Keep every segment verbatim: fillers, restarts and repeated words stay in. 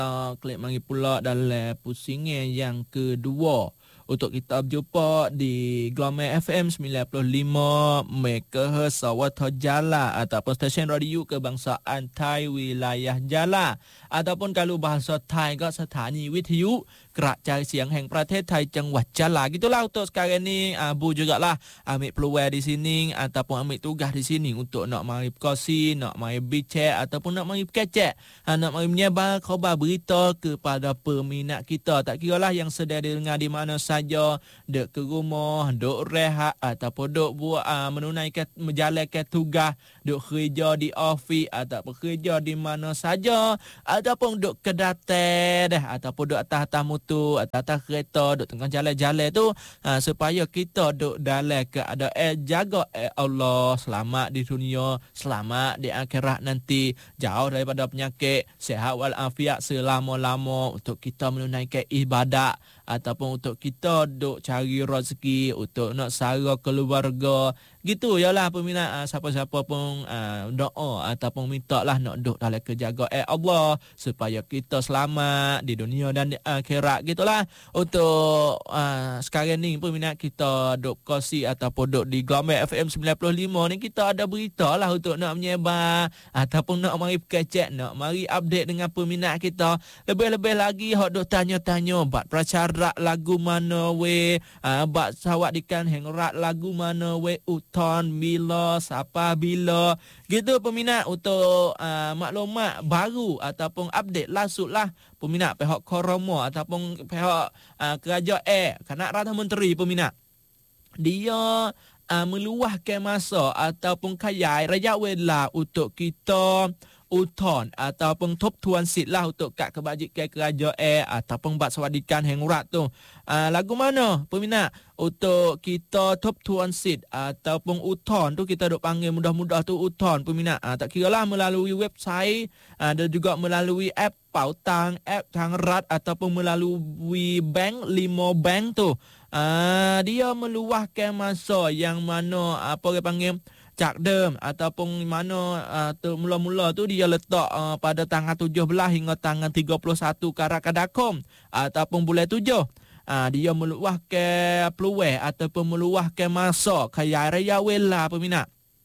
Uh, klik mari pula dalam pusingan yang kedua untuk kita berjumpa di Gelombang F M sembilan puluh lima megahertz Sawatha Jala ataupun stesen radio kebangsaan Thai wilayah Jala ataupun kalau bahasa Thaiก็สถานีวิทยุกระจายเสียงแห่งประเทศไทยจังหวัด Jala. Gitulah untuk sekarang ni Abu jugalah ambil peluang di sini ataupun ambil tugas di sini untuk nak mari berkongsi, nak mari bincang ataupun nak mari berkecek, nak mari menyebar khabar berita kepada peminat kita. Tak kiralah yang sedang dengar di mana saja, duk ke rumah, duk rehat ataupun duk buat uh, menunaikan menjalankan tugas, duk kerja di office ataupun kerja di mana saja ataupun duk ke datai dah ataupun duk atas-atas motor, atas-atas kereta, duk tengah jalan-jalan tu uh, supaya kita duk dalam keadaan jaga eh, Allah, selamat di dunia, selamat di akhirat nanti, jauh daripada penyakit, sihat walafiat selama-lama untuk kita menunaikan ibadat ataupun untuk kita duk cari rezeki, untuk nak sara keluarga. Gitu yalah peminat, uh, siapa-siapa pun uh, doa ataupun minta lah nak duk dalam kejagaan Allah supaya kita selamat di dunia dan di akhirat. Gitulah untuk uh, sekarang ni peminat kita duk kongsi ataupun duk di Gelombang F M sembilan puluh lima ni, kita ada berita lah untuk nak menyebar ataupun nak mari kecek, nak mari update dengan peminat kita. Lebih-lebih lagi hok duk tanya-tanya bab pracara lagu mana we, uh, bab sawadikan hengrat lagu mana we, uton bila, siapa bila. Gitu peminat untuk uh, maklumat baru ataupun update langsung lah peminat pihak Koromo ataupun pihak uh, kerajaan Kanak Ratha Menteri peminat. Dia uh, meluahkan masa ataupun kayai raya wela untuk kita uton ataupun top tuan sit lah untuk kat kebajikan kerajaan ataupun bab sawadikan hengrat tu. Uh, lagu mana peminat untuk kita top tuan sit ataupun uton tu, kita duk panggil mudah-mudah tu uton peminat. Uh, tak kira lah melalui website uh, dan juga melalui app Pautang, app Tangrat ataupun melalui bank lima bank tu. Uh, dia meluahkan masa yang mana apa dia panggil cakdem ataupun mana uh, tu mula-mula tu dia letak uh, pada tanggal tujuh belas hingga tanggal tiga puluh satu Karakadakom ataupun bulan tujuh. Uh, dia meluahkan peluang ataupun meluahkan masa kaya raya wela peminat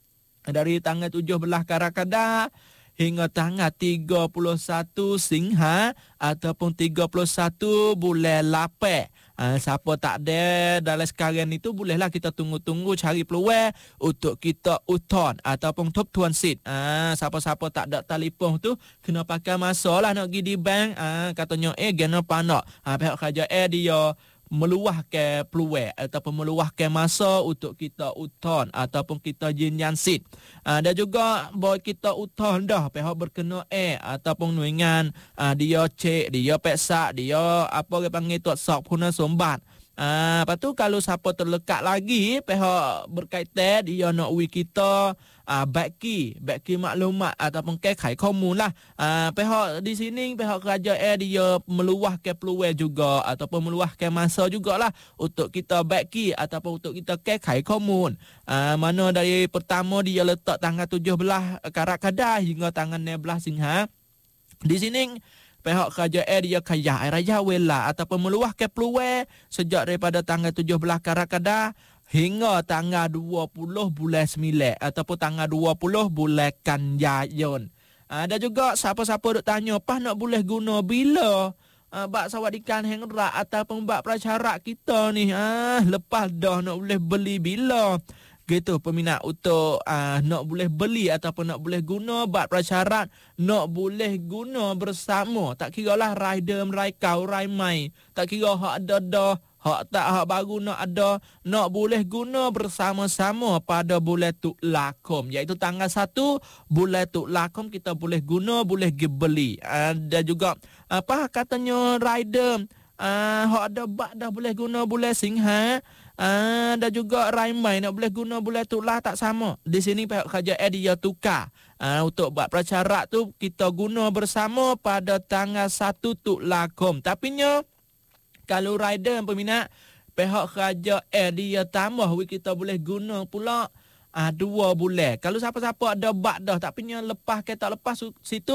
dari tanggal tujuh belas Karakada hingga tanggal tiga puluh satu Singha ataupun tiga puluh satu bulan lapan. Uh, siapa tak ada dalam sekarang ni tu, bolehlah kita tunggu-tunggu cari peluang untuk kita uton ataupun top tuan sit. Uh, siapa-siapa tak ada telefon tu kena pakai masa lah nak pergi di bank. Uh, katanya eh gana panak. Uh, pihak kerajaan dia meluahkan peluang ataupun meluahkan masa untuk kita uton ataupun kita jinjan sit. Uh, dan juga boy kita uton dah pihak berkenaan eh ataupun nuingan uh, dia cek, dia peksa, dia apa dia panggil tuat sok guna sombat. Ah, lepas tu kalau siapa terlekat lagi pihak berkaitan dia nak wi kita ah baki, baki maklumat ataupun kekai komun lah. Ah, pihak di sini pihak kerajaan dia meluahkan peluang juga ataupun meluahkan masa jugalah untuk kita baki ataupun untuk kita kekai komun. Ah, mana dari pertama dia letak tanggal tujuh belas Karakada hingga tanggal enam belas Singha. Di sini pihak kerajaan dia kaya raya wela ataupun meluahkan peluang sejak daripada tanggal tujuh belas Karakada hingga tanggal dua puluh bulan sembilan ataupun tanggal dua puluh bulan Kanyayon. Ada juga siapa-siapa duk tanya, "Pah nak boleh guna bila?" Uh, bak sawadikan hengrak ataupun bak pracarat kita ni. Ah, lepas dah nak boleh beli bila? Gitu peminat untuk uh, nak boleh beli ataupun nak boleh guna bak prasyarat, nak boleh guna bersama. Tak kira lah rider merai kau rai mai, tak kira hak ada dah, hak tak hak baru nak ada, nak boleh guna bersama-sama pada bulan Tuklakom, iaitu tanggal satu bulan Tuklakom kita boleh guna, boleh beli. Ada uh, juga apa katanya rider uh, hak ada bak dah boleh guna bulan Singha. Ah, dan juga Raimai nak boleh guna bulan Tulah tak sama. Di sini pihak kerajaan dia tukar. Ah, untuk buat pracarat tu kita guna bersama pada tanggal satu Tuklakom. Tapi nya kalau rider peminat pihak kerajaan dia tambah kita boleh guna pula ah dua bulan. Kalau siapa-siapa ada bak dah tapi nya lepas ke tak lepas situ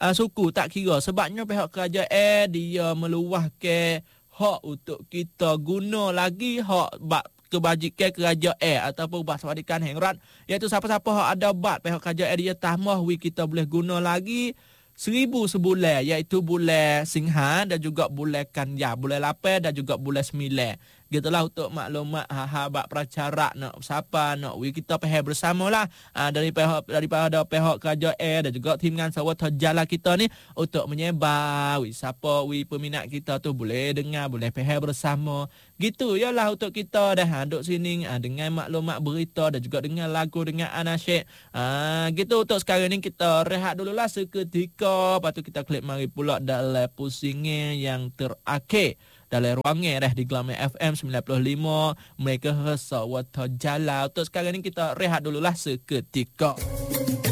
uh, suku tak kira. Sebabnya pihak kerajaan dia meluahkan hak untuk kita guna lagi hak bak kebajikan kerajaan ataupun bas wadikan hengrat, iaitu siapa-siapa hak ada bat pihak kerajaan dia tambah wi kita boleh guna lagi seribu sebulan, iaitu bulan Singhan dan juga bulan Kanja, bulan lapan dan juga bulan sembilan. Gitulah untuk maklumat ha bab pracara nak siapa nak we kita faham bersamalah ha, dari pihak daripada pihak kerajaan dan juga tim Ngantsawath Jala kita ni untuk menyebar we siapa we peminat kita tu boleh dengar, boleh faham bersama. Gitu yalah untuk kita dah ha, duduk sini ha, dengan maklumat berita dan juga dengan lagu, dengan anasyid. Ha, gitu untuk sekarang ni kita rehat dululah seketika, lepas tu kita klik mari pula dalam pusingan yang terakhir dalam ruangan dah di Glamour F M sembilan puluh lima MHz Sawat Jala. Untuk sekarang ni kita rehat dululah seketika.